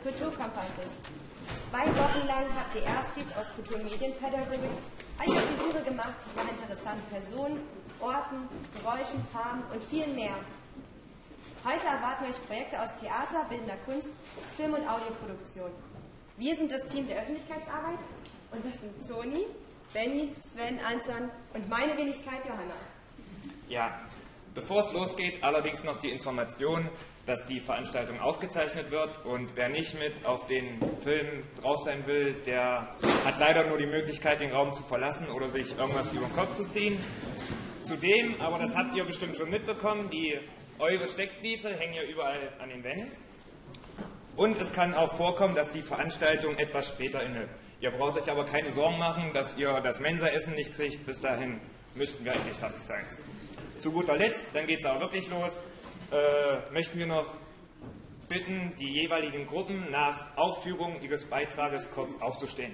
Kulturkompasses. 2 Wochen lang habt ihr Erstis aus Kultur- und Medienpädagogik euch auf die Suche gemacht nach interessanten Personen, Orten, Geräuschen, Farben und viel mehr. Heute erwarten euch Projekte aus Theater, bildender Kunst, Film- und Audioproduktion. Wir sind das Team der Öffentlichkeitsarbeit und das sind Toni, Benny, Sven, Anton und meine Wenigkeit Johanna. Ja, bevor es losgeht, allerdings noch die Information, dass die Veranstaltung aufgezeichnet wird und wer nicht mit auf den Film drauf sein will, der hat leider nur die Möglichkeit, den Raum zu verlassen oder sich irgendwas über den Kopf zu ziehen. Zudem, aber das habt ihr bestimmt schon mitbekommen, eure Steckbriefe hängen ja überall an den Wänden. Und es kann auch vorkommen, dass die Veranstaltung etwas später endet. Ihr braucht euch aber keine Sorgen machen, dass ihr das Mensaessen nicht kriegt. Bis dahin müssten wir eigentlich fertig sein. Zu guter Letzt, dann geht es auch wirklich los, möchten wir noch bitten, die jeweiligen Gruppen nach Aufführung ihres Beitrages kurz aufzustehen.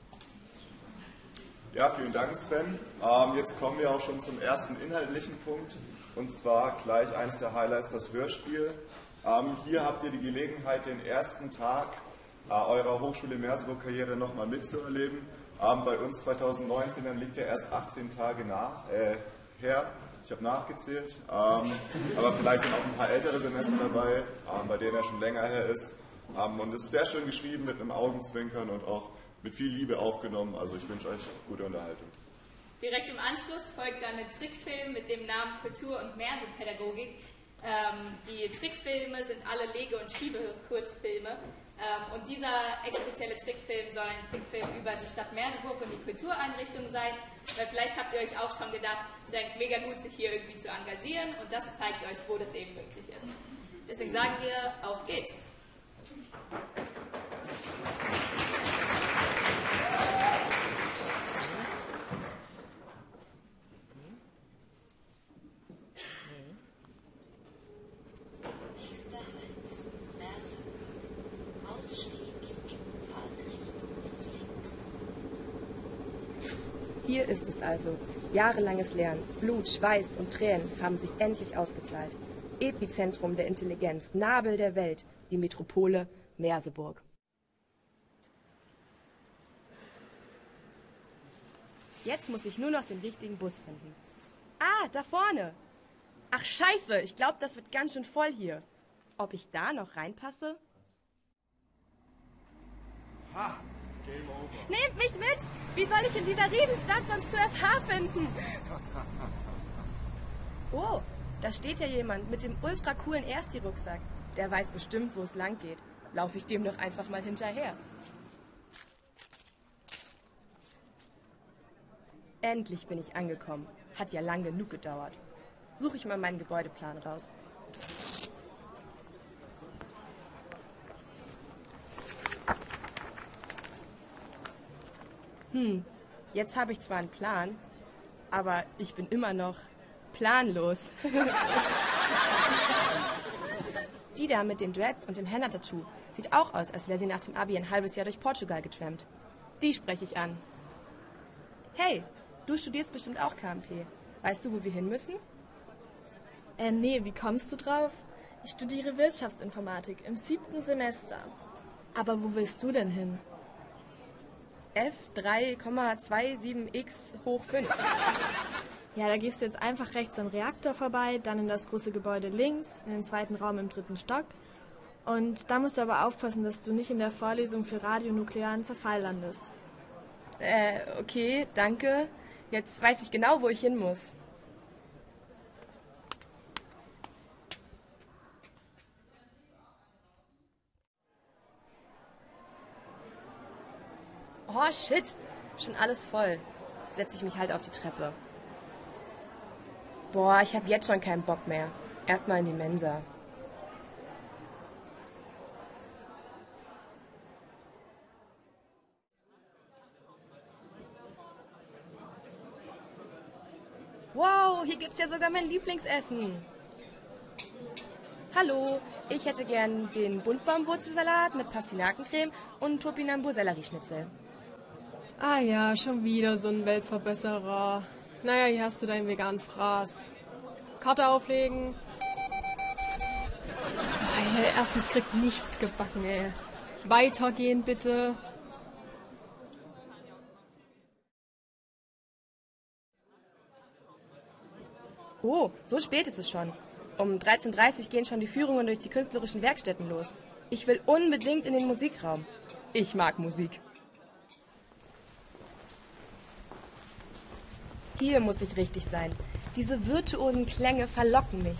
Ja, vielen Dank, Sven. Jetzt kommen wir auch schon zum ersten inhaltlichen Punkt, und zwar gleich eines der Highlights, das Hörspiel. Hier habt ihr die Gelegenheit, den ersten Tag eurer Hochschule Merseburg-Karriere nochmal mitzuerleben. Bei uns 2019, dann liegt er erst 18 Tage her. Ich habe nachgezählt, aber vielleicht sind auch ein paar ältere Semester dabei, bei denen er schon länger her ist. Und es ist sehr schön geschrieben mit einem Augenzwinkern und auch mit viel Liebe aufgenommen. Also ich wünsche euch gute Unterhaltung. Direkt im Anschluss folgt dann ein Trickfilm mit dem Namen Kultur- und Mersepädagogik. Die Trickfilme sind alle Lege- und Schiebe-Kurzfilme. Und dieser spezielle Trickfilm soll ein Trickfilm über die Stadt Merseburg und die Kultureinrichtungen sein. Weil vielleicht habt ihr euch auch schon gedacht, es ist eigentlich mega gut, sich hier irgendwie zu engagieren. Und das zeigt euch, wo das eben möglich ist. Deswegen sagen wir, auf geht's! Hier ist es also. Jahrelanges Lernen, Blut, Schweiß und Tränen haben sich endlich ausgezahlt. Epizentrum der Intelligenz, Nabel der Welt, die Metropole Merseburg. Jetzt muss ich nur noch den richtigen Bus finden. Ah, da vorne. Ach scheiße, ich glaube, das wird ganz schön voll hier. Ob ich da noch reinpasse? Ha! Game over. Nehmt mich mit! Wie soll ich in dieser Riesenstadt sonst zu FH finden? Oh, da steht ja jemand mit dem ultra coolen Ersti-Rucksack. Der weiß bestimmt, wo es lang geht. Laufe ich dem doch einfach mal hinterher. Endlich bin ich angekommen. Hat ja lang genug gedauert. Suche ich mal meinen Gebäudeplan raus. Jetzt habe ich zwar einen Plan, aber ich bin immer noch planlos. Die da mit den Dreads und dem Henna-Tattoo sieht auch aus, als wäre sie nach dem Abi ein halbes Jahr durch Portugal getrampt. Die spreche ich an. Hey, du studierst bestimmt auch KMP. Weißt du, wo wir hin müssen? Nee, wie kommst du drauf? Ich studiere Wirtschaftsinformatik im 7. Semester. Aber wo willst du denn hin? F3,27x hoch 5. Ja, da gehst du jetzt einfach rechts am Reaktor vorbei, dann in das große Gebäude links, in den zweiten Raum im 3. Stock. Und da musst du aber aufpassen, dass du nicht in der Vorlesung für radionuklearen Zerfall landest. Okay, danke. Jetzt weiß ich genau, wo ich hin muss. Oh, shit. Schon alles voll. Setze ich mich halt auf die Treppe. Boah, ich habe jetzt schon keinen Bock mehr. Erstmal in die Mensa. Wow, hier gibt's ja sogar mein Lieblingsessen. Hallo, ich hätte gern den Buntbaumwurzelsalat mit Pastinakencreme und Topinambur-Sellerieschnitzel. Ah ja, schon wieder so ein Weltverbesserer. Naja, hier hast du deinen veganen Fraß. Karte auflegen. Ah, ja, erstens kriegt nichts gebacken, ey. Weitergehen bitte. Oh, so spät ist es schon. Um 13:30 Uhr gehen schon die Führungen durch die künstlerischen Werkstätten los. Ich will unbedingt in den Musikraum. Ich mag Musik. Hier muss ich richtig sein. Diese virtuosen Klänge verlocken mich.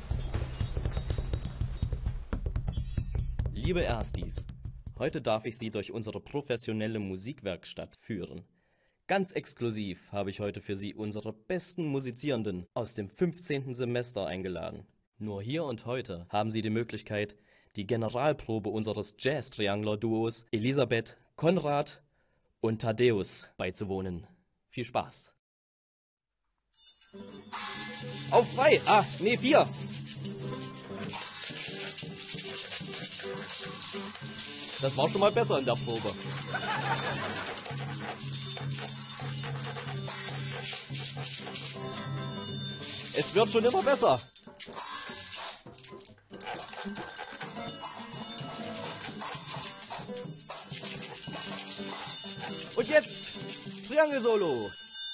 Liebe Erstis, heute darf ich Sie durch unsere professionelle Musikwerkstatt führen. Ganz exklusiv habe ich heute für Sie unsere besten Musizierenden aus dem 15. Semester eingeladen. Nur hier und heute haben Sie die Möglichkeit, die Generalprobe unseres Jazz-Triangler-Duos Elisabeth, Konrad und Thaddeus beizuwohnen. Viel Spaß! Auf 3! 4! Das war schon mal besser in der Probe. Es wird schon immer besser. Und jetzt Triangel-Solo.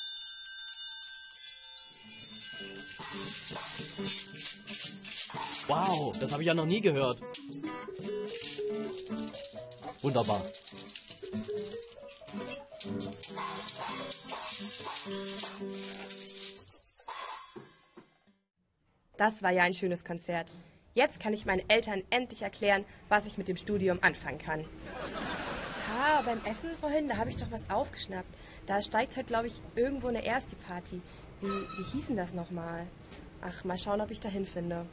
Wow, das habe ich ja noch nie gehört. Wunderbar. Das war ja ein schönes Konzert. Jetzt kann ich meinen Eltern endlich erklären, was ich mit dem Studium anfangen kann. Beim Essen vorhin, da habe ich doch was aufgeschnappt. Da steigt heute, glaube ich, irgendwo eine Ersti-Party. Wie hieß denn das nochmal? Ach, mal schauen, ob ich da hinfinde.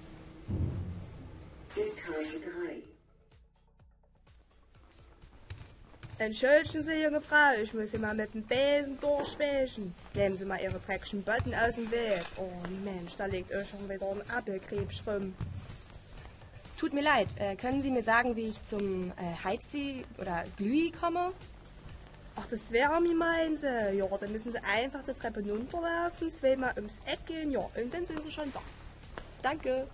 Entschuldigen Sie, junge Frau, ich muss hier mal mit dem Besen durchwischen. Nehmen Sie mal Ihre dreckigen Botten aus dem Weg. Oh Mensch, da liegt euch schon wieder ein Apfelkrebs rum. Tut mir leid, können Sie mir sagen, wie ich zum Heizi oder Glühi komme? Ach, das wäre mir meinen Sie. Ja, dann müssen Sie einfach die Treppe runterlaufen, zweimal ums Eck gehen, ja, und dann sind Sie schon da. Danke.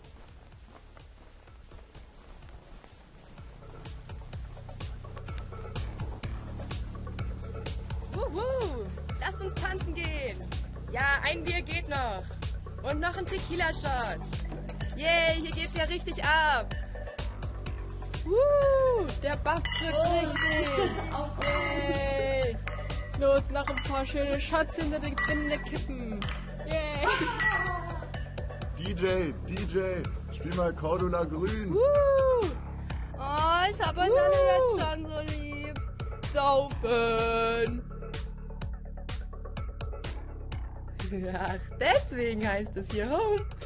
Lasst uns tanzen gehen. Ja, ein Bier geht noch. Und noch ein Tequila-Shot. Yay, hier geht's ja richtig ab. Der Bass trifft richtig. Yay. Los, noch ein paar schöne Shots hinter die Binde kippen. Yay. DJ, spiel mal Cordula Grün. Oh, ich hab euch alle jetzt schon so lieb. Saufen. Ach, deswegen heißt es hier Home.